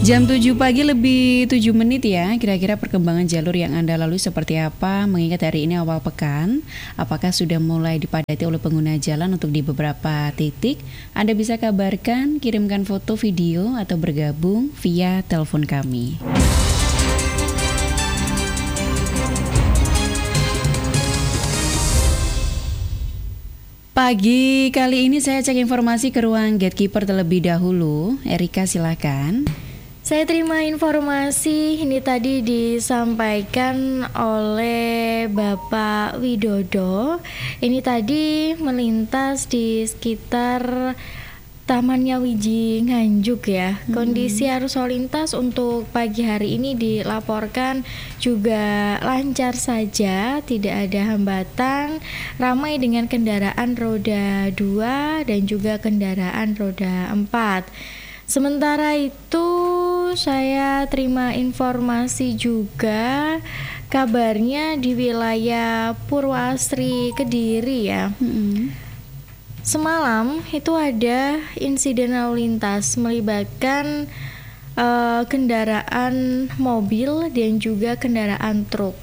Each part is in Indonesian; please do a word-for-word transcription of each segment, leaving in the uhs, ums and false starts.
Jam tujuh pagi lebih tujuh menit ya. Kira-kira perkembangan jalur yang Anda lalui seperti apa? Mengingat hari ini awal pekan, apakah sudah mulai dipadati oleh pengguna jalan untuk di beberapa titik? Anda bisa kabarkan, kirimkan foto, video, atau bergabung via telepon kami. Pagi kali ini saya cek informasi ke ruang gatekeeper terlebih dahulu. Erika, silakan. Saya terima informasi ini tadi disampaikan oleh Bapak Widodo. Ini tadi melintas di sekitar Taman Nyawiji Nganjuk ya. Hmm. Kondisi arus lalu lintas untuk pagi hari ini dilaporkan juga lancar saja, tidak ada hambatan, ramai dengan kendaraan roda dua dan juga kendaraan roda empat. Sementara itu saya terima informasi juga kabarnya di wilayah Purwasri Kediri ya. Mm-hmm. Semalam itu ada insiden lalu lintas melibatkan uh, kendaraan mobil dan juga kendaraan truk.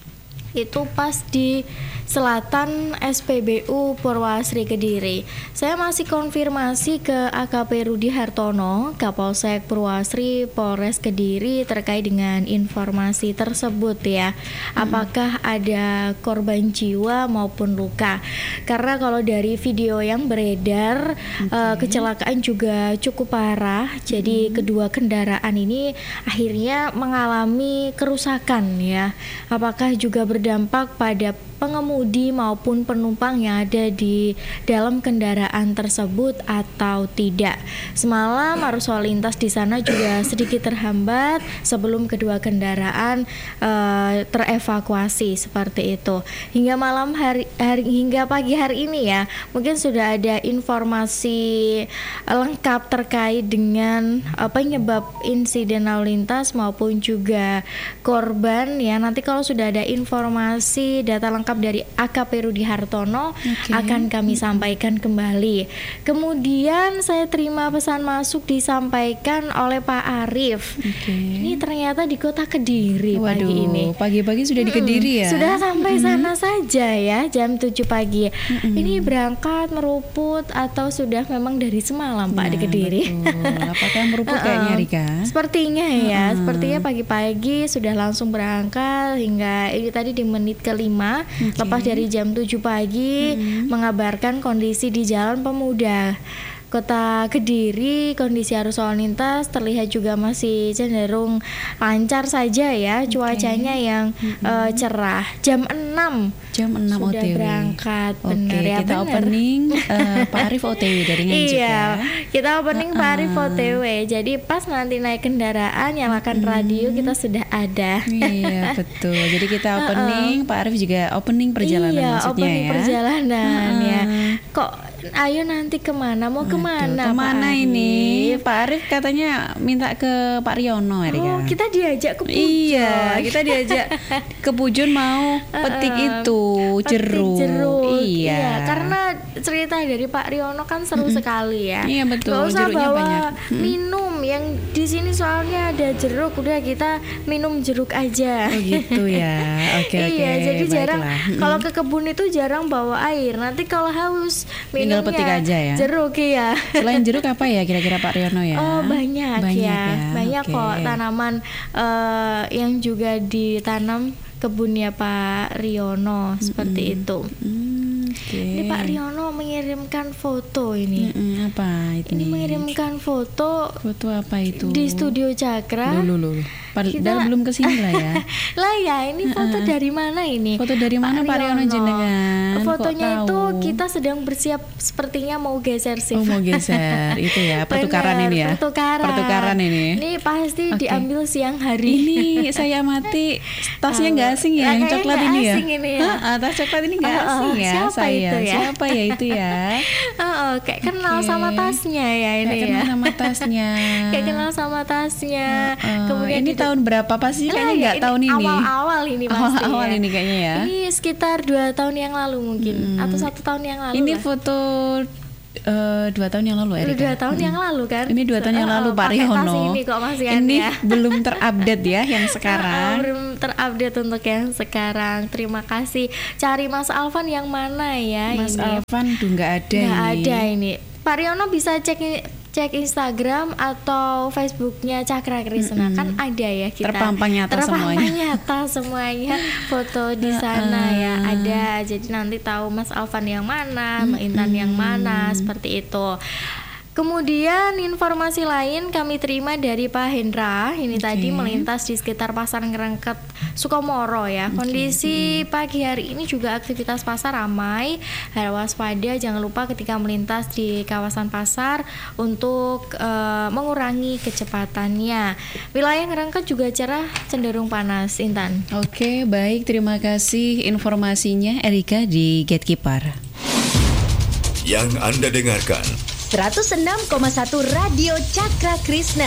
Itu pas di selatan S P B U Purwasri Kediri. Saya masih konfirmasi ke A K P Rudi Hartono, Kapolsek Purwasri Polres Kediri terkait dengan informasi tersebut ya. Apakah ada korban jiwa maupun luka? Karena kalau dari video yang beredar, okay. uh, kecelakaan juga cukup parah. Jadi hmm. kedua kendaraan ini akhirnya mengalami kerusakan ya. Apakah juga berdampak pada pengemudi maupun penumpang yang ada di dalam kendaraan tersebut atau tidak. Semalam arus lalu lintas di sana juga sedikit terhambat sebelum kedua kendaraan uh, terevakuasi seperti itu. Hingga malam hari, hari hingga pagi hari ini ya, mungkin sudah ada informasi lengkap terkait dengan uh, penyebab insiden lalu lintas maupun juga korban ya. Nanti kalau sudah ada informasi data lengkap dari A K P Rudi Hartono okay. akan kami sampaikan kembali. Kemudian saya terima pesan masuk disampaikan oleh Pak Arief. Okay. Ini ternyata di kota Kediri. Waduh, pagi ini. Pagi-pagi sudah di Kediri ya? Sudah sampai mm-hmm. sana saja ya, jam tujuh pagi. Mm-hmm. Ini berangkat meruput atau sudah memang dari semalam Pak nah, di Kediri? Betul. Apakah meruput kayaknya Rika? Sepertinya ya, uh-huh. sepertinya pagi-pagi sudah langsung berangkat hingga ini tadi di menit kelima. Okay. Lepas dari jam tujuh pagi hmm. mengabarkan kondisi di Jalan Pemuda Kota Kediri, kondisi arus lalu lintas terlihat juga masih cenderung lancar saja ya, okay. cuacanya yang mm-hmm. uh, cerah. Jam enam Jam enam sudah O T W. Berangkat. Oke, benar okay, ya, kita benar. opening uh, Pak Arief O T W dari Nganjuk iya, ya. Kita opening uh-uh. Pak Arief O T W. Jadi pas nanti naik kendaraan nyalakan hmm. radio kita sudah ada. Iya, betul. Jadi kita opening, uh-uh. Pak Arief juga opening perjalanan iya, maksudnya opening ya. perjalanan uh-uh. ya. Kok ayo nanti kemana? Mau Aduh, kemana? Kemana Pak ini? Pak Arief katanya minta ke Pak Riono, Erika. Oh, kita diajak ke Pujon. Iya, kita diajak ke Pujon mau petik uh, itu jeruk. jeruk. Iya. iya, karena cerita dari Pak Riono kan seru mm-hmm. sekali ya. Iya betul. Gak usah jeruknya bawa banyak. minum yang di sini soalnya ada jeruk. Udah kita minum jeruk aja. Oh gitu ya. Oke okay, oke. Iya, jadi baiklah. jarang kalau ke kebun itu jarang bawa air. Nanti kalau haus tinggal petik aja ya. Jeruk ya. Selain jeruk apa ya kira-kira Pak Riono ya? Oh banyak, banyak ya. ya. Banyak okay. kok tanaman uh, yang juga ditanam kebunnya Pak Riono mm-hmm. seperti itu. Mm, okay. Ini Pak Riono mengirimkan foto ini. Mm-mm, apa itu? Ini mengirimkan foto. Foto apa itu? Di Studio Cakra. Dulu dulu. Padahal belum kesini lah ya. Lah ya, ini foto uh-uh. dari mana ini? Foto dari mana Pak Riono jenengan? Fotonya itu kita sedang bersiap sepertinya mau geser sih. Oh mau geser, itu ya pertukaran Bener, ini ya. Pertukaran. Pertukaran ini. Ini pasti okay. diambil siang hari. Ini saya amati tasnya nggak asing ya, yang coklat ini ya. Ini ya. Uh, tas coklat ini nggak uh, asing ya. Siapa saya. itu ya? Siapa ya itu ya? uh, uh, kayak kenal okay. sama tasnya ya ini kayak ya. Kenal sama tasnya. kayak kenal sama tasnya. Uh, uh, Kemudian ini tahun berapa pasti kayaknya nggak ya, tahun ini. Awal-awal ini pasti. Awal-awal ya. ini kayaknya ya. Ini sekitar dua tahun yang lalu mungkin hmm. atau satu tahun yang lalu. Ini lah. foto uh, dua tahun yang lalu Erika. Dua tahun hmm. yang lalu kan? Ini dua tahun yang lalu oh, Pak Riono. Ini kok masih ini ya? belum terupdate ya yang sekarang. Oh, belum terupdate untuk yang sekarang. Terima kasih. Cari Mas Alvan yang mana ya? Mas ini? Alvan tuh nggak ada. Nggak ini. ada ini. Pak Riono bisa cek cek Instagram atau Facebooknya Cakra Krisna, mm-hmm. kan ada ya kita terpampang nyata terpampang semuanya nyata semuanya foto di sana ya ada, jadi nanti tahu Mas Alvan yang mana, Mbak Intan yang mana, seperti itu. Kemudian informasi lain kami terima dari Pak Hendra. Ini okay. tadi melintas di sekitar Pasar Ngerengket Sukomoro ya. Kondisi okay. pagi hari ini juga aktivitas pasar ramai. Harap waspada, jangan lupa ketika melintas di kawasan pasar untuk uh, mengurangi kecepatannya. Wilayah Ngerengket juga cerah, cenderung panas. Intan. Oke, okay, baik, terima kasih informasinya Erika di Gatekeeper. Yang Anda dengarkan seratus enam koma satu Radio Cakra Krisna.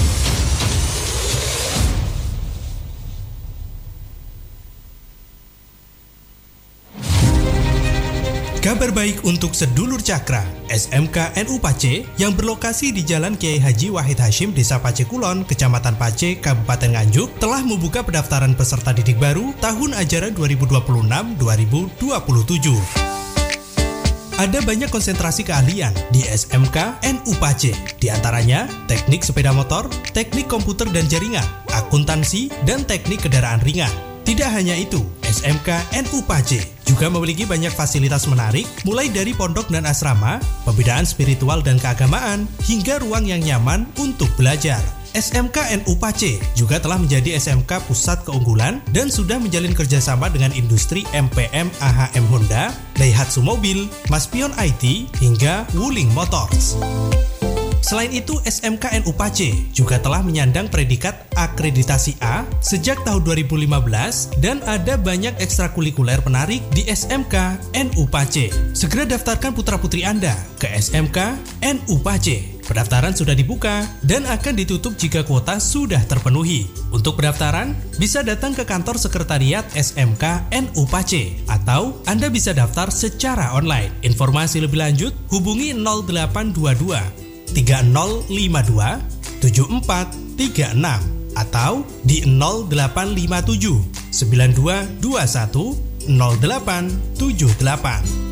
Kabar baik untuk sedulur Cakra. S M K N U Pace yang berlokasi di Jalan Kiai Haji Wahid Hashim, Desa Pace Kulon, Kecamatan Pace, Kabupaten Nganjuk, telah membuka pendaftaran peserta didik baru tahun ajaran dua ribu dua puluh enam dua ribu dua puluh tujuh. Ada banyak konsentrasi keahlian di S M K N U Pace, di antaranya teknik sepeda motor, teknik komputer dan jaringan, akuntansi, dan teknik kendaraan ringan. Tidak hanya itu, S M K N U Pace juga memiliki banyak fasilitas menarik, mulai dari pondok dan asrama, pembinaan spiritual dan keagamaan, hingga ruang yang nyaman untuk belajar. S M K N U Pace juga telah menjadi S M K pusat keunggulan dan sudah menjalin kerjasama dengan industri M P M A H M Honda, Daihatsu Mobil, Maspion I T, hingga Wuling Motors. Selain itu, S M K N U Pace juga telah menyandang predikat akreditasi A sejak tahun dua ribu lima belas dan ada banyak ekstrakurikuler menarik di S M K N U Pace. Segera daftarkan putra-putri Anda ke S M K N U Pace. Pendaftaran sudah dibuka dan akan ditutup jika kuota sudah terpenuhi. Untuk pendaftaran, bisa datang ke kantor sekretariat S M K N U Pace atau Anda bisa daftar secara online. Informasi lebih lanjut hubungi nol delapan dua dua tiga nol lima dua tujuh empat tiga enam atau di nol delapan lima tujuh sembilan dua dua satu nol delapan tujuh delapan.